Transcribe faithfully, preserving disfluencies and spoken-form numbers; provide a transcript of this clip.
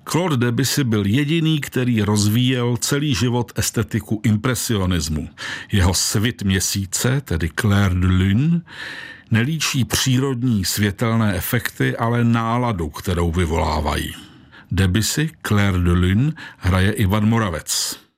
Claude Debussy byl jediný, který rozvíjel celý život estetiku impresionismu. Jeho Svit měsíce, tedy Clair de Lune, nelíčí přírodní světelné efekty, ale náladu, kterou vyvolávají. Debussy, Clair de Lune, hraje Ivan Moravec.